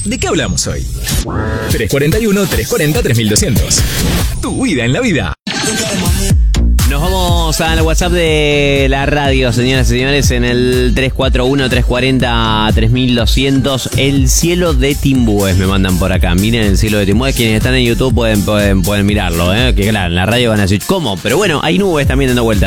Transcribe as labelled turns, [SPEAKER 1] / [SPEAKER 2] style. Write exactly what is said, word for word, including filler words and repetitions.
[SPEAKER 1] ¿de qué hablamos hoy? tres cuarenta y uno, trescientos cuarenta, tres mil doscientos. Tu vida en la vida.
[SPEAKER 2] Nos vamos al WhatsApp de la radio, señoras y señores, en el tres cuatro uno, trescientos cuarenta, tres mil doscientos. El cielo de Timbúes me mandan por acá. Miren el cielo de Timbúes. Quienes están en YouTube pueden, pueden, pueden mirarlo, ¿eh? Que claro, en la radio van a decir, ¿cómo? Pero bueno, hay nubes también dando vueltas.